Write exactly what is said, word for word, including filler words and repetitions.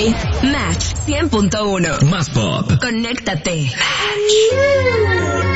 Match cien punto uno. Más pop. Conéctate. Match.